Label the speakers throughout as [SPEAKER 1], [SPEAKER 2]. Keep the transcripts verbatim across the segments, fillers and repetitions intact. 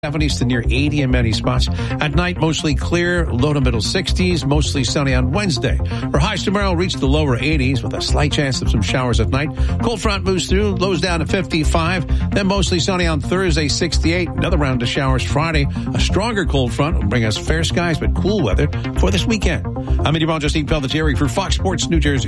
[SPEAKER 1] seventies to near eighty in many spots. At night, mostly clear, low to middle sixties, mostly sunny on Wednesday. Our highs tomorrow reach the lower eighties with a slight chance of some showers at night. Cold front moves through, lows down to fifty-five, then mostly sunny on Thursday, sixty-eight. Another round of showers Friday. A stronger cold front will bring us fair skies but cool weather for this weekend. I'm meteorologist Steve Pelletieri for Fox Sports New Jersey.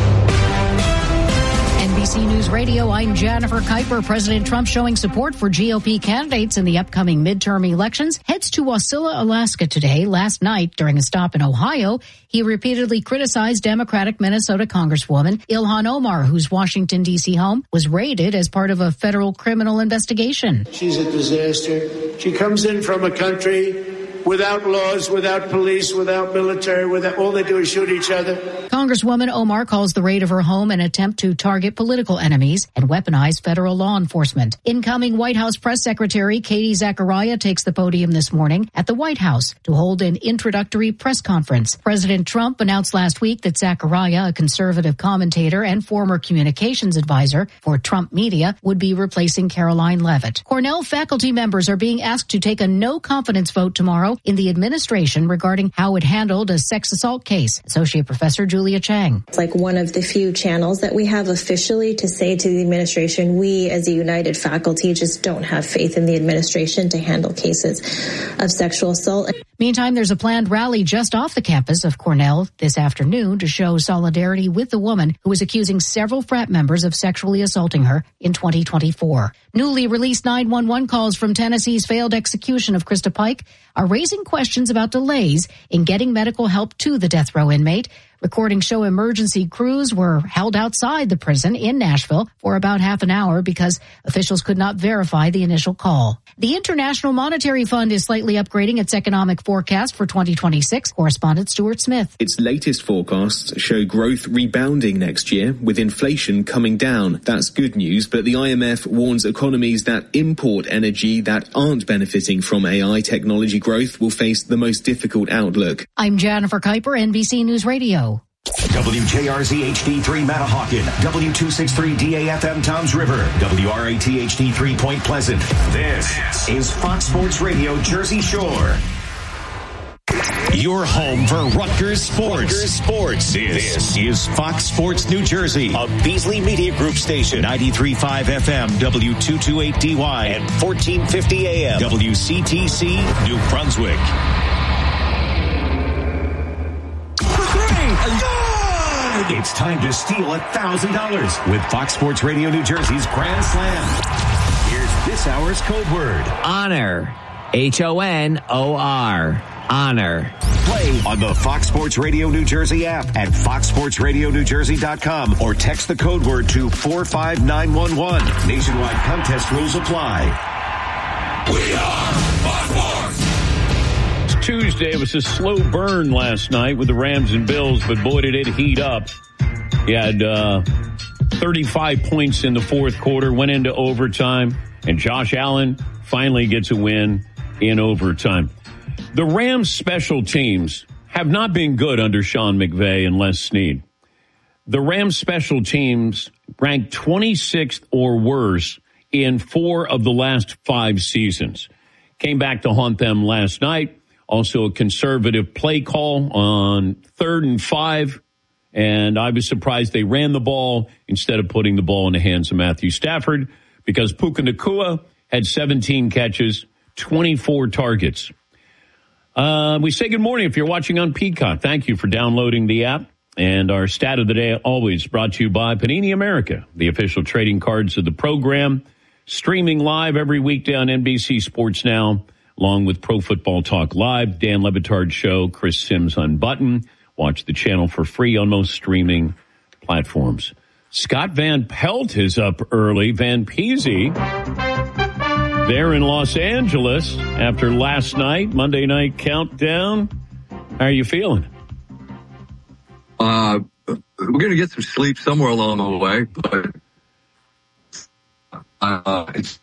[SPEAKER 2] N B C News Radio, I'm Jennifer Kuiper. President Trump showing support for G O P candidates in the upcoming midterm elections. Heads to Wasilla, Alaska today. Last night, during a stop in Ohio, he repeatedly criticized Democratic Minnesota Congresswoman Ilhan Omar, whose Washington, D C home was raided as part of a federal criminal investigation.
[SPEAKER 3] She's a disaster. She comes in from a country without laws, without police, without military, without all they do is shoot each other.
[SPEAKER 2] Congresswoman Omar calls the raid of her home an attempt to target political enemies and weaponize federal law enforcement. Incoming White House Press Secretary Katie Zachariah takes the podium this morning at the White House to hold an introductory press conference. President Trump announced last week that Zachariah, a conservative commentator and former communications advisor for Trump Media, would be replacing Caroline Leavitt. Cornell faculty members are being asked to take a no-confidence vote tomorrow in the administration regarding how it handled a sex assault case. Associate Professor Julia Chang.
[SPEAKER 4] It's like one of the few channels that we have officially to say to the administration, we as a united faculty just don't have faith in the administration to handle cases of sexual assault.
[SPEAKER 2] Meantime, there's a planned rally just off the campus of Cornell this afternoon to show solidarity with the woman who was accusing several frat members of sexually assaulting her in twenty twenty-four. Newly released nine one one calls from Tennessee's failed execution of Krista Pike are raising questions about delays in getting medical help to the death row inmate. Recordings show emergency crews were held outside the prison in Nashville for about half an hour because officials could not verify the initial call. The International Monetary Fund is slightly upgrading its economic forecast for twenty twenty-six. Correspondent Stuart Smith.
[SPEAKER 5] Its latest forecasts show growth rebounding next year, with inflation coming down. That's good news, but the I M F warns economies that import energy that aren't benefiting from A I technology growth will face the most difficult outlook.
[SPEAKER 2] I'm Jennifer Kuiper, N B C News Radio.
[SPEAKER 6] W J R Z H D three Matahawkin, W two sixty-three D A F M Toms River, W R A T H D three Point Pleasant. This is Fox Sports Radio Jersey Shore. Your home for Rutgers Sports. Rutgers Sports. This, this is Fox Sports New Jersey, a Beasley Media Group station, ninety-three point five F M, W two twenty-eight D Y, and fourteen fifty A M, W C T C, New Brunswick. It's time to steal one thousand dollars with Fox Sports Radio New Jersey's Grand Slam. Here's this hour's code word.
[SPEAKER 7] Honor. H O N O R. Honor.
[SPEAKER 6] Play on the Fox Sports Radio New Jersey app at fox sports radio new jersey dot com or text the code word to four five nine one one. Nationwide contest rules apply. We are Fox Sports.
[SPEAKER 8] Tuesday. It was a slow burn last night with the Rams and Bills, but boy, did it heat up. He had uh, thirty-five points in the fourth quarter, went into overtime, and Josh Allen finally gets a win in overtime. The Rams special teams have not been good under Sean McVay and Les Snead. The Rams special teams ranked twenty-sixth or worse in four of the last five seasons. Came back to haunt them last night. Also a conservative play call on third and five. And I was surprised they ran the ball instead of putting the ball in the hands of Matthew Stafford because Puka Nacua had seventeen catches, twenty-four targets. Uh, we say good morning if you're watching on Peacock. Thank you for downloading the app. And our stat of the day always brought to you by Panini America, the official trading cards of the program. Streaming live every weekday on N B C Sports Now, along with Pro Football Talk Live, Dan Le Batard Show, Chris Sims Unbuttoned. Watch the channel for free on most streaming platforms. Scott Van Pelt is up early. Van Peasy there in Los Angeles after last night, Monday night countdown. How are you feeling?
[SPEAKER 9] Uh, we're going to get some sleep somewhere along the way, but uh, it's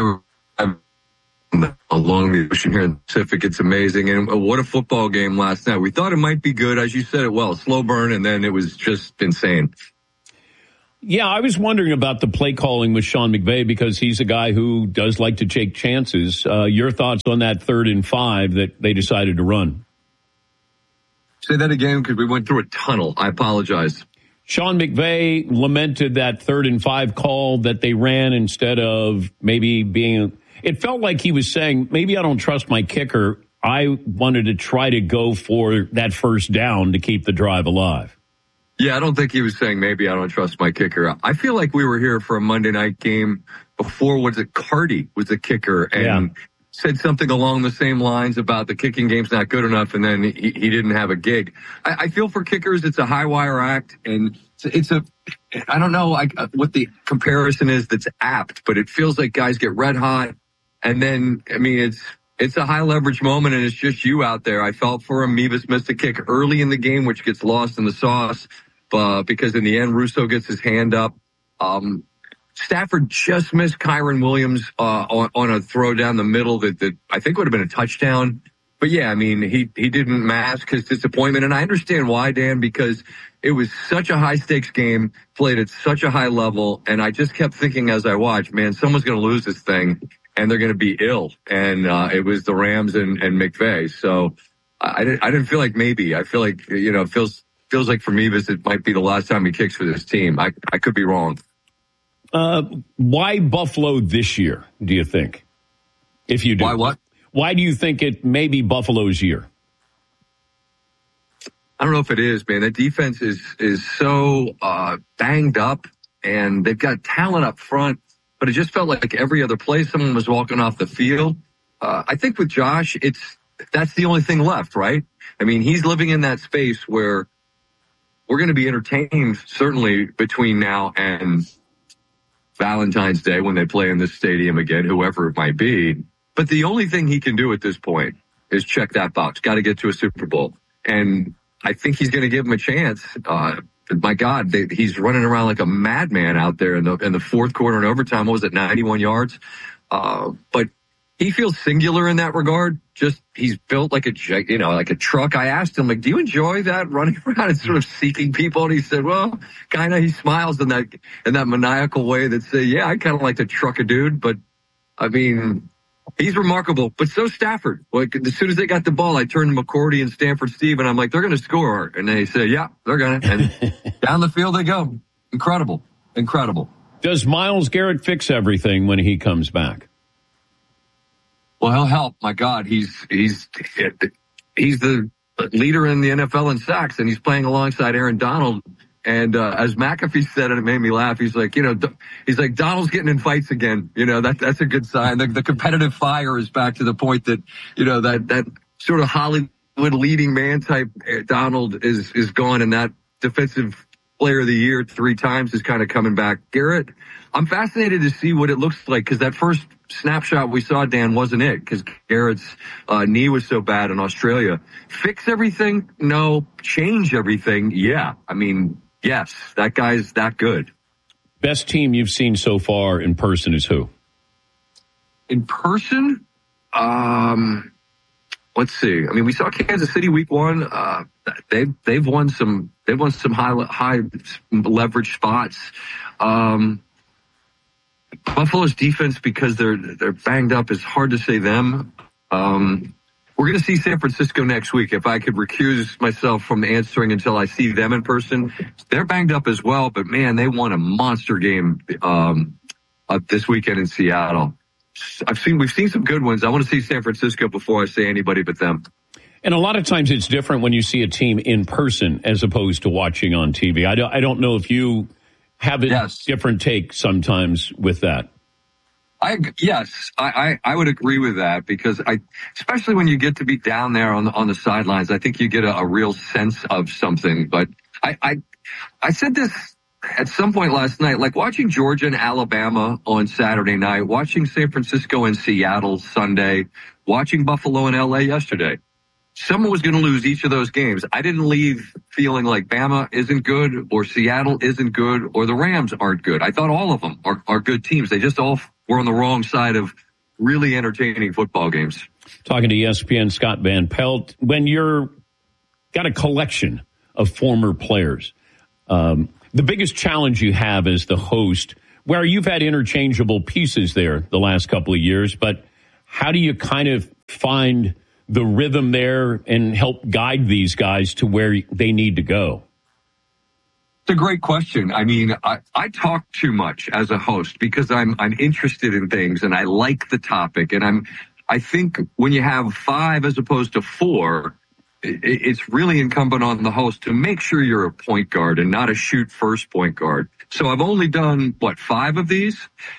[SPEAKER 9] along the ocean here in the Pacific. It's amazing. And what a football game last night. We thought it might be good. As you said it well, slow burn, and then it was just insane.
[SPEAKER 8] Yeah, I was wondering about the play calling with Sean McVay because he's a guy who does like to take chances. Uh, your thoughts on that third and five that they decided to run?
[SPEAKER 9] Say that again because we went through a tunnel. I apologize.
[SPEAKER 8] Sean McVay lamented that third and five call that they ran instead of maybe being – it felt like he was saying, maybe I don't trust my kicker. I wanted to try to go for that first down to keep the drive alive.
[SPEAKER 9] Yeah, I don't think he was saying maybe I don't trust my kicker. I feel like we were here for a Monday night game before, was it Cardi was the kicker, and yeah. said something along the same lines about the kicking game's not good enough, and then he, he didn't have a gig. I, I feel for kickers, it's a high wire act, and it's, it's a, I don't know I, what the comparison is that's apt, but it feels like guys get red hot, and then, I mean, it's, It's a high leverage moment, and it's just you out there. I felt for him. Mevis missed a kick early in the game, which gets lost in the sauce, uh, because in the end, Russo gets his hand up. Um, Stafford just missed Kyron Williams uh, on, on a throw down the middle that, that I think would have been a touchdown. But yeah, I mean, he, he didn't mask his disappointment, and I understand why, Dan, because it was such a high stakes game, played at such a high level, and I just kept thinking as I watched, man, someone's going to lose this thing. And they're going to be ill. And, uh, it was the Rams and, and McVay. So I, I didn't, I didn't feel like maybe. I feel like, you know, it feels, feels like for Mevis, it might be the last time he kicks for this team. I, I could be wrong.
[SPEAKER 8] Uh, why Buffalo this year, do you think? If you do.
[SPEAKER 9] Why what?
[SPEAKER 8] Why do you think it may be Buffalo's year?
[SPEAKER 9] I don't know if it is, man. The defense is, is so, uh, banged up, and they've got talent up front. But it just felt like every other play, someone was walking off the field. Uh, I think with Josh, it's that's the only thing left, right? I mean, he's living in that space where we're going to be entertained, certainly between now and Valentine's Day when they play in this stadium again, whoever it might be. But the only thing he can do at this point is check that box. Got to get to a Super Bowl. And I think he's going to give him a chance. Uh, My God, they, he's running around like a madman out there in the in the fourth quarter and overtime. What was it, ninety-one yards? Uh, but he feels singular in that regard. Just he's built like a you know like a truck. I asked him, like, do you enjoy that, running around and sort of seeking people? And he said, well, kind of. He smiles in that in that maniacal way that say, yeah, I kind of like to truck a dude. But I mean, he's remarkable, but so Stafford. Like, as soon as they got the ball, I turned to McCourty and Stanford Steve, and I'm like, they're going to score. And they say, yeah, they're going to. And down the field they go. Incredible. Incredible.
[SPEAKER 8] Does Myles Garrett fix everything when he comes back?
[SPEAKER 9] Well, he'll help. My God, he's he's he's the leader in the N F L in sacks, and he's playing alongside Aaron Donald. And uh, as McAfee said, and it made me laugh, he's like, you know, he's like, Donald's getting in fights again. You know, that that's a good sign. The, the competitive fire is back to the point that, you know, that that sort of Hollywood leading man type Donald is is gone, and that defensive player of the year three times is kind of coming back. Garrett, I'm fascinated to see what it looks like, because that first snapshot we saw, Dan, wasn't it, because Garrett's uh, knee was so bad in Australia. Fix everything? No. Change everything? Yeah. I mean, yes, that guy's that good.
[SPEAKER 8] Best team you've seen so far in person is who?
[SPEAKER 9] In person? Um, let's see. I mean, we saw Kansas City week one. Uh, they've, they've won some, they've won some high, high leverage spots. Um, Buffalo's defense, because they're, they're banged up, is hard to say them. Um, We're going to see San Francisco next week. If I could recuse myself from answering until I see them in person, they're banged up as well. But man, they won a monster game um, uh, this weekend in Seattle. I've seen we've seen some good ones. I want to see San Francisco before I say anybody but them.
[SPEAKER 8] And a lot of times it's different when you see a team in person as opposed to watching on T V. I don't, I don't know if you have a yes. different take sometimes with that.
[SPEAKER 9] I, yes, I, I, I would agree with that, because I, especially when you get to be down there on the, on the sidelines, I think you get a, a real sense of something. But I, I, I said this at some point last night, like watching Georgia and Alabama on Saturday night, watching San Francisco and Seattle Sunday, watching Buffalo and L A yesterday. Someone was going to lose each of those games. I didn't leave feeling like Bama isn't good, or Seattle isn't good, or the Rams aren't good. I thought all of them are, are good teams. They just all were on the wrong side of really entertaining football games.
[SPEAKER 8] Talking to E S P N Scott Van Pelt, when you're got a collection of former players, um, the biggest challenge you have as the host, where you've had interchangeable pieces there the last couple of years, but how do you kind of find the rhythm there and help guide these guys to where they need to go?
[SPEAKER 9] It's a great question. I mean, I, I talk too much as a host because I'm I'm interested in things and I like the topic. And I'm I think when you have five as opposed to four, it, it's really incumbent on the host to make sure you're a point guard and not a shoot first point guard. So I've only done, what, five of these?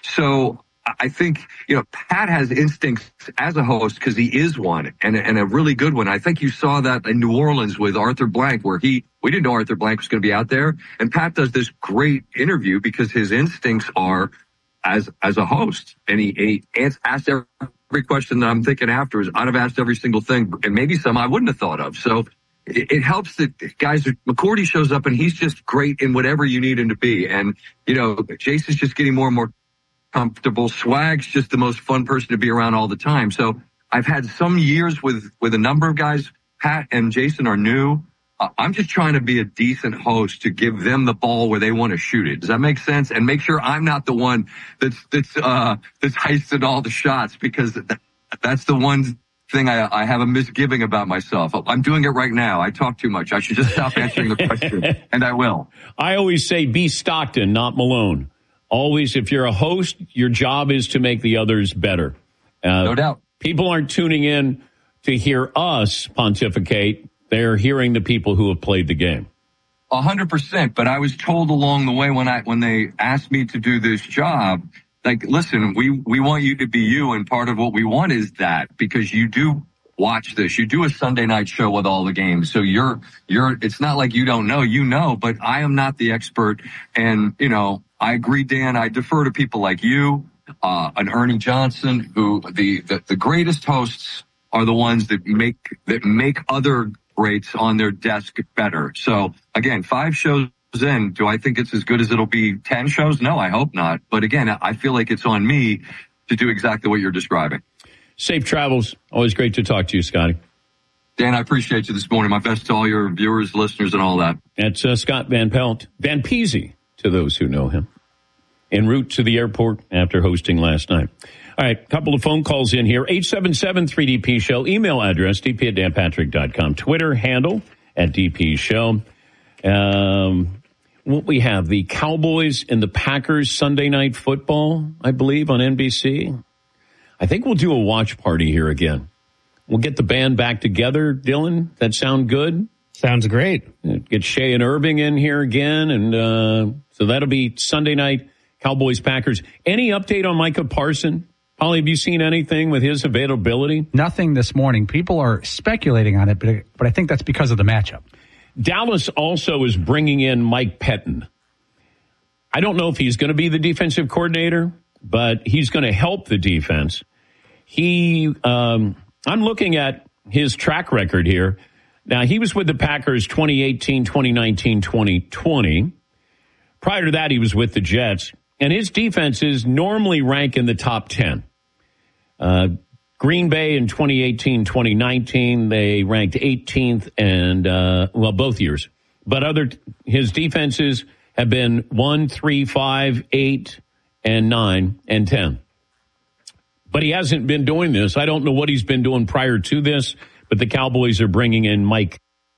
[SPEAKER 9] So I think, you know, Pat has instincts as a host because he is one and, and a really good one. I think you saw that in New Orleans with Arthur Blank, where he, we didn't know Arthur Blank was going to be out there. And Pat does this great interview because his instincts are as, as a host. And he, he asked every question that I'm thinking afterwards. I'd have asked every single thing, and maybe some I wouldn't have thought of. So it, it helps that guys, McCourty shows up and he's just great in whatever you need him to be. And, you know, Jason's just getting more and more comfortable. Swag's just the most fun person to be around all the time. So I've had some years with, with a number of guys. Pat and Jason are new. Uh, I'm just trying to be a decent host to give them the ball where they want to shoot it. Does that make sense? And make sure I'm not the one that's, that's, uh, that's heisted all the shots, because that, that's the one thing I, I have a misgiving about myself. I'm doing it right now. I talk too much. I should just stop answering the question, and I will.
[SPEAKER 8] I always say be Stockton, not Malone. Always, if you're a host, your job is to make the others better. Uh,
[SPEAKER 9] no doubt.
[SPEAKER 8] People aren't tuning in to hear us pontificate. They're hearing the people who have played the game.
[SPEAKER 9] A hundred percent. But I was told along the way when I when they asked me to do this job, like, listen, we, we want you to be you. And part of what we want is that, because you do watch this. You do a Sunday night show with all the games. So you're, you're, it's not like you don't know, you know, but I am not the expert. And, you know, I agree, Dan, I defer to people like you, uh, an Ernie Johnson, who the, the, the greatest hosts are the ones that make, that make other greats on their desk better. So again, five shows in, do I think it's as good as it'll be ten shows? No, I hope not. But again, I feel like it's on me to do exactly what you're describing.
[SPEAKER 8] Safe travels. Always great to talk to you, Scotty.
[SPEAKER 9] Dan, I appreciate you this morning. My best to all your viewers, listeners, and all that.
[SPEAKER 8] That's uh, Scott Van Pelt. Van Peasy, to those who know him. En route to the airport after hosting last night. All right, a couple of phone calls in here. eight seven seven three D P show. Email address, d p at dan patrick dot com. Twitter handle, at D P show. Um, what we have, the Cowboys and the Packers Sunday Night Football, I believe, on N B C. I think we'll do a watch party here again. We'll get the band back together, Dylan. That sound good?
[SPEAKER 10] Sounds great.
[SPEAKER 8] Get Shea and Irving in here again. And uh, so that'll be Sunday night, Cowboys, Packers. Any update on Micah Parson? Polly, have you seen anything with his availability?
[SPEAKER 10] Nothing this morning. People are speculating on it, but, but I think that's because of the matchup.
[SPEAKER 8] Dallas also is bringing in Mike Pettin. I don't know if he's going to be the defensive coordinator, but he's going to help the defense. He, um, I'm looking at his track record here. Now, he was with the Packers twenty eighteen, twenty nineteen, twenty twenty. Prior to that, he was with the Jets. And his defenses normally rank in the top ten. Uh, Green Bay in twenty eighteen, twenty nineteen, they ranked eighteenth and, uh, well, both years. But other, his defenses have been one, three, five, eight, and nine, and ten. But he hasn't been doing this. I don't know what he's been doing prior to this, but the Cowboys are bringing in Mike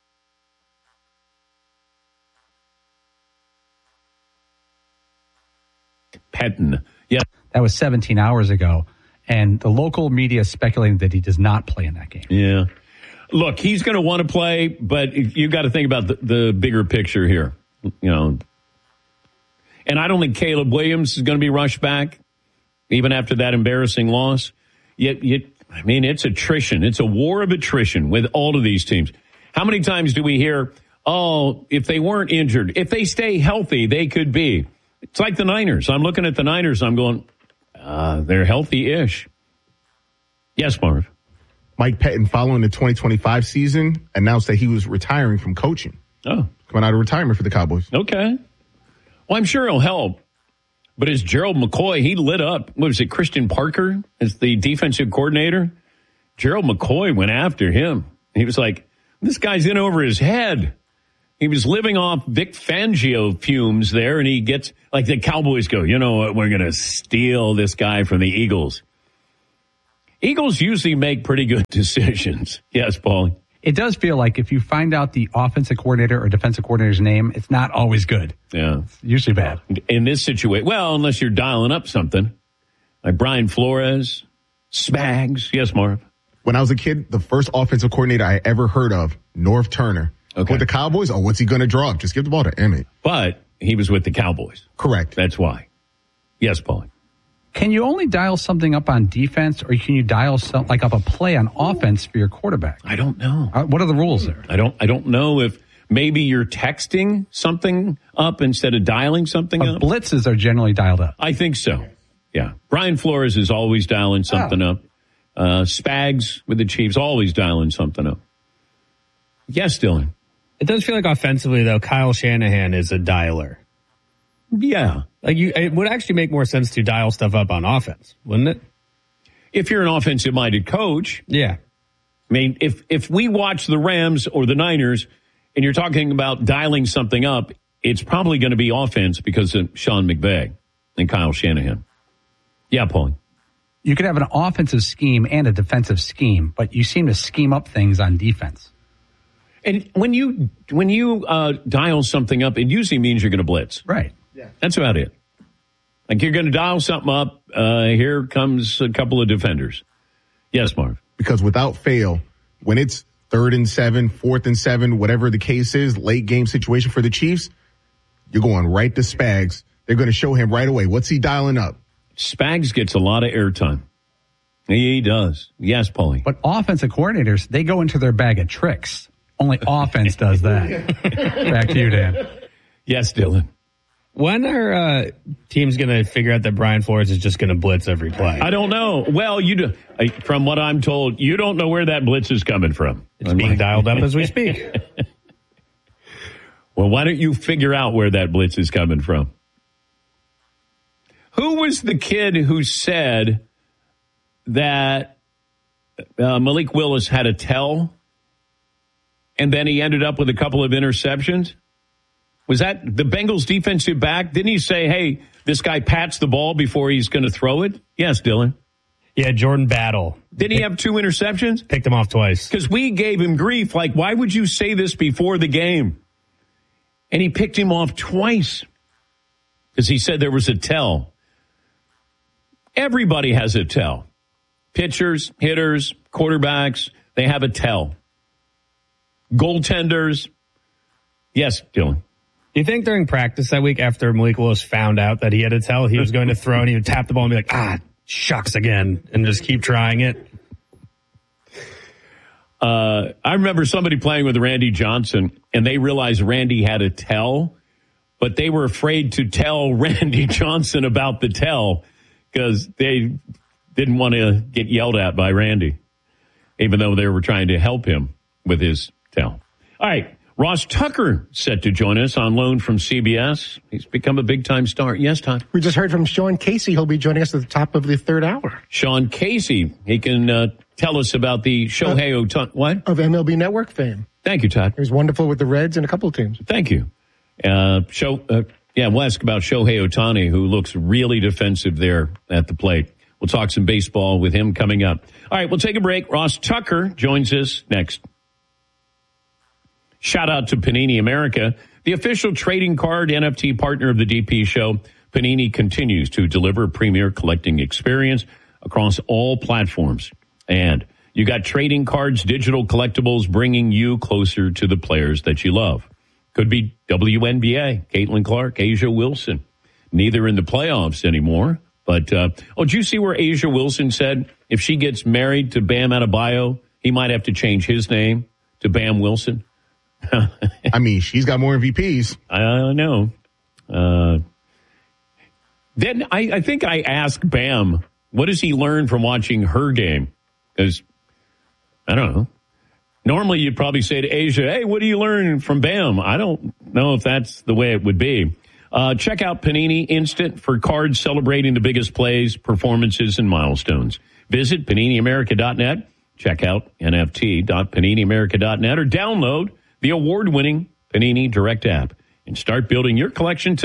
[SPEAKER 8] Pettin. Yeah.
[SPEAKER 10] That was seventeen hours ago. And the local media is speculating that he does not play in that game.
[SPEAKER 8] Yeah. Look, he's going to want to play, but you got to think about the, the bigger picture here. You know, and I don't think Caleb Williams is going to be rushed back, even after that embarrassing loss. Yet, yet, I mean, it's attrition. It's a war of attrition with all of these teams. How many times do we hear, oh, if they weren't injured, if they stay healthy, they could be. It's like the Niners. I'm looking at the Niners. I'm going, uh, they're healthy-ish. Yes, Marv.
[SPEAKER 11] Mike Pettin, following the twenty twenty-five season, announced that he was retiring from coaching.
[SPEAKER 8] Oh.
[SPEAKER 11] Coming out of retirement for the Cowboys.
[SPEAKER 8] Okay. Well, I'm sure he'll help. But as Gerald McCoy, he lit up, what was it, Christian Parker as the defensive coordinator? Gerald McCoy went after him. He was like, this guy's in over his head. He was living off Vic Fangio fumes there, and he gets, like the Cowboys go, you know what, we're going to steal this guy from the Eagles. Eagles usually make pretty good decisions. Yes, Paul.
[SPEAKER 10] It does feel like if you find out the offensive coordinator or defensive coordinator's name, it's not always good.
[SPEAKER 8] Yeah.
[SPEAKER 10] It's usually bad.
[SPEAKER 8] In this situation, well, unless you're dialing up something, like Brian Flores, Spags. Yes, Marv.
[SPEAKER 11] When I was a kid, the first offensive coordinator I ever heard of, Norv Turner.
[SPEAKER 8] Okay.
[SPEAKER 11] With the Cowboys, oh, what's he going to draw up? Just give the ball to Emmett.
[SPEAKER 8] But he was with the Cowboys.
[SPEAKER 11] Correct.
[SPEAKER 8] That's why. Yes, Paul.
[SPEAKER 10] Can you only dial something up on defense, or can you dial some, like up a play on offense for your quarterback?
[SPEAKER 8] I don't know.
[SPEAKER 10] Uh, what are the rules there?
[SPEAKER 8] I don't. I don't know if maybe you're texting something up instead of dialing something
[SPEAKER 10] uh,
[SPEAKER 8] up.
[SPEAKER 10] Blitzes are generally dialed up.
[SPEAKER 8] I think so. Yeah. Brian Flores is always dialing something
[SPEAKER 10] oh.
[SPEAKER 8] up. Uh, Spags with the Chiefs always dialing something up. Yes, Dylan.
[SPEAKER 12] It does feel like offensively, though, Kyle Shanahan is a dialer.
[SPEAKER 8] Yeah.
[SPEAKER 12] Like you, it would actually make more sense to dial stuff up on offense, wouldn't it?
[SPEAKER 8] If you're an offensive-minded coach.
[SPEAKER 12] Yeah.
[SPEAKER 8] I mean, if, if we watch the Rams or the Niners and you're talking about dialing something up, it's probably going to be offense because of Sean McVay and Kyle Shanahan. Yeah, Paul.
[SPEAKER 10] You could have an offensive scheme and a defensive scheme, but you seem to scheme up things on defense.
[SPEAKER 8] And when you when you uh, dial something up, it usually means you're going to blitz.
[SPEAKER 10] Right.
[SPEAKER 8] Yeah. That's about it. Like you're going to dial something up. Uh, here comes a couple of defenders. Yes, Marv.
[SPEAKER 11] Because without fail, when it's third and seven, fourth and seven, whatever the case is, late game situation for the Chiefs, you're going right to Spags. They're going to show him right away. What's he dialing up?
[SPEAKER 8] Spags gets a lot of airtime. He does. Yes, Paulie.
[SPEAKER 10] But offensive coordinators, they go into their bag of tricks. Only offense does that. Back to you, Dan.
[SPEAKER 8] Yes, Dylan.
[SPEAKER 12] When are uh, teams going to figure out that Brian Flores is just going to blitz every play?
[SPEAKER 8] I don't know. Well, you do, from what I'm told, you don't know where that blitz is coming from.
[SPEAKER 12] It's I'm being like, dialed up as we speak.
[SPEAKER 8] Well, why don't you figure out where that blitz is coming from? Who was the kid who said that uh, Malik Willis had a tell and then he ended up with a couple of interceptions? Was that the Bengals defensive back? Didn't he say, hey, this guy pats the ball before he's going to throw it? Yes, Dylan.
[SPEAKER 12] Yeah, Jordan Battle.
[SPEAKER 8] Didn't he have two interceptions?
[SPEAKER 12] Picked him off twice.
[SPEAKER 8] Because we gave him grief. Like, why would you say this before the game? And he picked him off twice because he said there was a tell. Everybody has a tell. Pitchers, hitters, quarterbacks, they have a tell. Goaltenders. Yes, Dylan.
[SPEAKER 12] Do you think during practice that week after Malik Willis found out that he had a tell, he was going to throw and he would tap the ball and be like, ah, shucks again, and just keep trying it?
[SPEAKER 8] Uh, I remember somebody playing with Randy Johnson, and they realized Randy had a tell, but they were afraid to tell Randy Johnson about the tell because they didn't want to get yelled at by Randy, even though they were trying to help him with his tell. All right. Ross Tucker set to join us on loan from C B S. He's become a big-time star. Yes, Todd?
[SPEAKER 13] We just heard from Sean Casey. He'll be joining us at the top of the third hour.
[SPEAKER 8] Sean Casey. He can uh, tell us about the Shohei uh, Ohtani. What?
[SPEAKER 13] Of M L B Network fame.
[SPEAKER 8] Thank you, Todd.
[SPEAKER 13] He was wonderful with the Reds and a couple of teams.
[SPEAKER 8] Thank you. Uh, show, uh, yeah, we'll ask about Shohei Ohtani, who looks really defensive there at the plate. We'll talk some baseball with him coming up. All right, we'll take a break. Ross Tucker joins us next. Shout out to Panini America, the official trading card N F T partner of the D P show. Panini continues to deliver a premier collecting experience across all platforms. And you got trading cards, digital collectibles, bringing you closer to the players that you love. Could be W N B A, Caitlin Clark, Asia Wilson. Neither in the playoffs anymore. But, uh, oh, did you see where Asia Wilson said if she gets married to Bam Adebayo, he might have to change his name to Bam Wilson?
[SPEAKER 11] I mean, she's got more M V Ps.
[SPEAKER 8] I know. Uh, then I, I think I asked Bam, what does he learn from watching her game? Because, I don't know. Normally, you'd probably say to Asia, hey, what do you learn from Bam? I don't know if that's the way it would be. Uh, check out Panini Instant for cards celebrating the biggest plays, performances, and milestones. Visit Panini America dot net. Check out N F T dot Panini America dot net or download the award-winning Panini Direct app and start building your collection today.